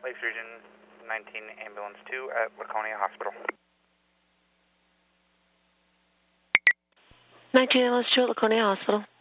Lakes Region 19 Ambulance 2 at Laconia Hospital. 19 Ambulance 2 at Laconia Hospital.